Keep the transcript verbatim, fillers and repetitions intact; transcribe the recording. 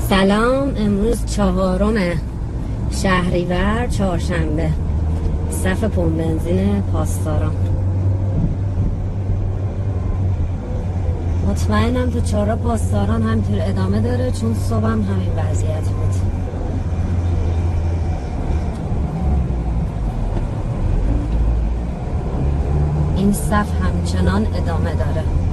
سلام، امروز چهارم شهریور چهارشنبه. صف پمپ بنزین پاسداران. مطمئنم تو چهارراه پاسداران همینطور ادامه داره، چون صبح هم همین وضعیت بود. این صف همچنان ادامه داره.